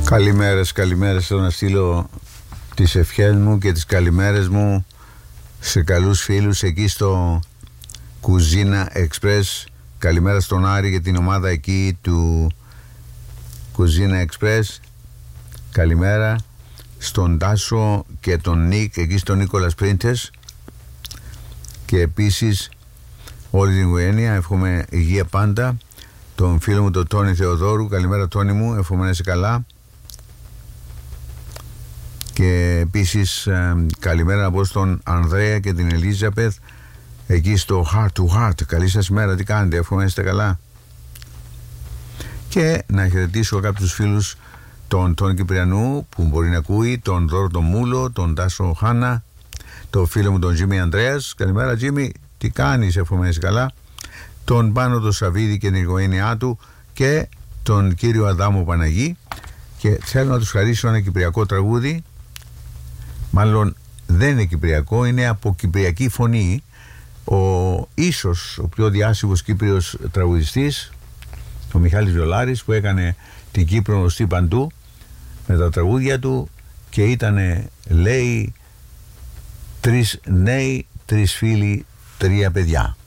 Καλημέρες, θέλω να στείλω τις ευχές μου και τις καλημέρες μου σε καλούς φίλους εκεί στο Κουζίνα Express. Καλημέρα στον Άρη και την ομάδα εκεί του Κουζίνα Express. Καλημέρα στον Τάσο και τον Νίκ εκεί στο Νίκολας Πρίντες. Και επίσης όλη την οικογένεια, εύχομαι υγεία πάντα. Τον φίλο μου τον Τόνι Θεοδόρου, καλημέρα Τόνι μου, εύχομαι να είσαι καλά. Και επίσης καλημέρα να πω στον Ανδρέα και την Ελίζαπεθ εκεί στο Heart to Heart. Καλή σας μέρα, τι κάνετε, εύχομαι να είστε καλά. Και να χαιρετήσω κάποιους φίλους, τον Κυπριανού που μπορεί να ακούει, τον Δώρο τον Μούλο, τον Τάσο Χάνα, τον φίλο μου τον Τζίμι Ανδρέας. Καλημέρα Τζίμι, τι κάνεις, εύχομαι να είσαι καλά. Τον Πάνο τον Σαββίδη και την οικογένειά του και τον κύριο Αδάμο Παναγή. Και θέλω να τους χαρίσω ένα κυπριακό τραγούδι. Μάλλον δεν είναι κυπριακό, είναι από κυπριακή φωνή. Ίσως ο πιο διάσημος Κύπριος τραγουδιστής, ο Μιχάλης Βιολάρης, που έκανε την Κύπρο γνωστή παντού με τα τραγούδια του και ήτανε, λέει, 3 νέοι, 3 φίλοι, 3 παιδιά.